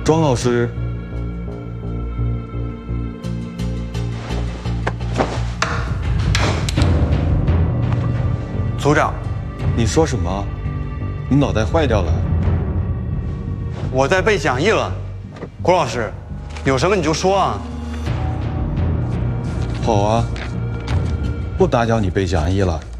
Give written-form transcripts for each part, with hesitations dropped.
庄老师， 组长， 你说什么？你脑袋坏掉了？ 我在背讲义了。郭老师，有什么你就说啊。 好啊，不打搅你背讲义了。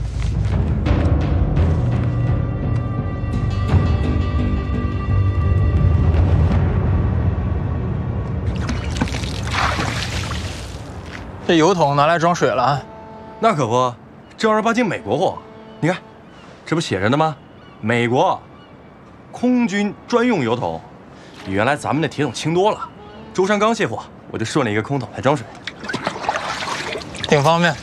这油桶拿来装水了， 那可不，正儿八经美国货。你看，这不写着呢吗？美国空军专用油桶，比原来咱们的铁桶轻多了。舟山刚卸货，我就顺了一个空桶来装水， 挺方便。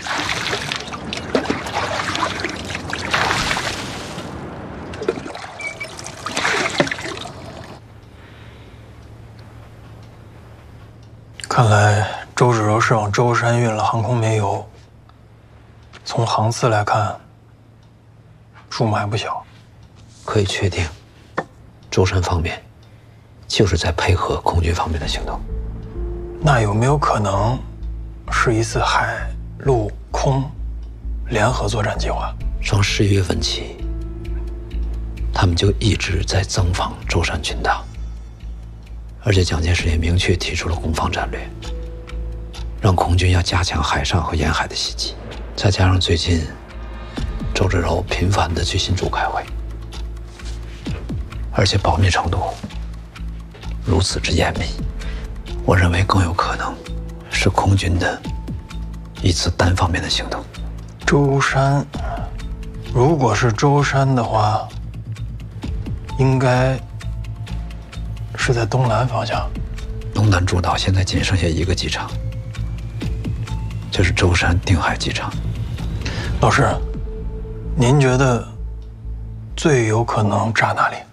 看来周芷柔是往舟山运了航空煤油。从航次来看，数目还不小。 可以确定，舟山方面就是在配合空军方面的行动。 那有没有可能是一次海陆空联合作战计划？ 从11月份起，他们就一直在增防舟山群岛。而且蒋介石也明确提出了攻防战略，让空军要加强海上和沿海的袭击。再加上最近周芷柔频繁地去新竹开会，而且保密程度如此之严密，我认为更有可能是空军的一次单方面的行动。 舟山，如果是舟山的话，应该是在东南方向。 东南诸岛现在仅剩下一个机场，就是舟山定海机场。 老师，您觉得最有可能炸哪里？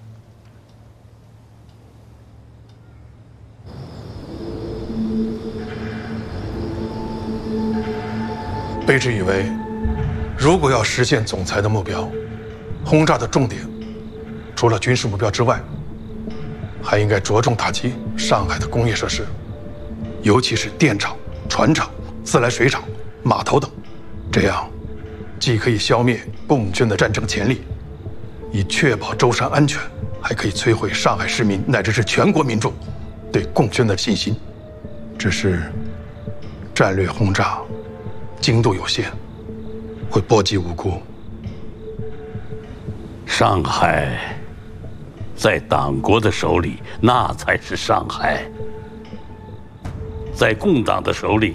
卑职以为，如果要实现总裁的目标，轰炸的重点除了军事目标之外，还应该着重打击上海的工业设施，尤其是电厂、船厂、自来水厂、码头等。这样，既可以消灭共军的战争潜力，以确保舟山安全，还可以摧毁上海市民乃至是全国民众对共军的信心。只是战略轰炸精度有限，会波及无辜。 上海在党国的手里，那才是上海；在共党的手里，